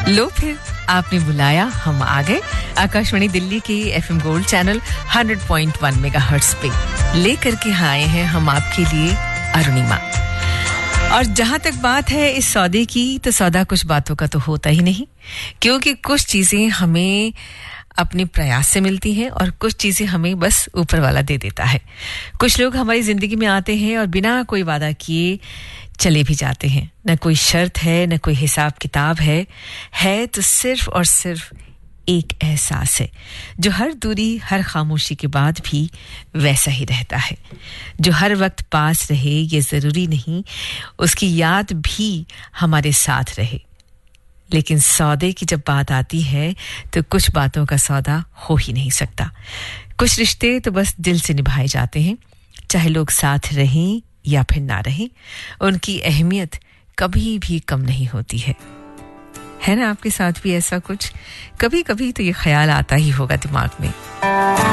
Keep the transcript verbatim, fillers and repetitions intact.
लो फिर आपने बुलाया, हम आ गए। आकाशवाणी दिल्ली के FM gold channel hundred point one megahertz पे लेकर के आए हैं हम आपके लिए अरुणिमा। और जहां तक बात है इस सौदे की, तो सौदा कुछ बातों का तो होता ही नहीं, क्योंकि कुछ चीजें हमें अपने प्रयास से मिलती हैं और कुछ चीजें हमें बस ऊपर वाला दे देता है। कुछ लोग हमारी जिंदगी में आते हैं और बिना कोई वादा किए चले भी जाते हैं। न कोई शर्त है, न कोई हिसाब किताब है, है तो सिर्फ और सिर्फ एक एहसास है जो हर दूरी, हर खामोशी के बाद भी वैसा ही रहता है, जो हर वक्त पास रहे। ये जरूरी नहीं उसकी याद भी हमारे साथ रहे, लेकिन सौदे की जब बात आती है तो कुछ बातों का सौदा हो ही नहीं सकता। कुछ रिश्ते तो बस दिल से निभाए जाते हैं, चाहे लोग साथ रहें या फिर ना रहें, उनकी अहमियत कभी भी कम नहीं होती है। है ना आपके साथ भी ऐसा कुछ? कभी कभी तो ये ख्याल आता ही होगा दिमाग में।